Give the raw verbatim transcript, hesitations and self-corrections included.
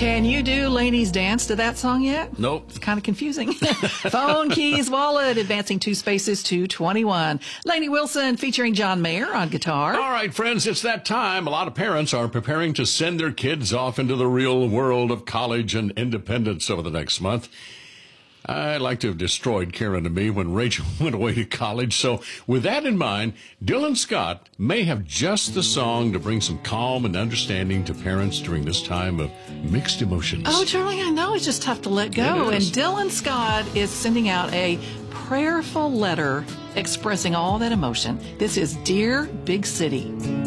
Can you do Laney's dance to that song yet? Nope. It's kind of confusing. Phone, keys, wallet, advancing two spaces to twenty-one. Lainey Wilson featuring John Mayer on guitar. All right, friends, it's that time. A lot of parents are preparing to send their kids off into the real world of college and independence over the next month. I'd like to have destroyed Karen and me when Rachel went away to college. So with that in mind, Dylan Scott may have just the song to bring some calm and understanding to parents during this time of mixed emotions. Oh, Charlie, I know it's just tough to let go. And Dylan Scott is sending out a prayerful letter expressing all that emotion. This is Dear Big City.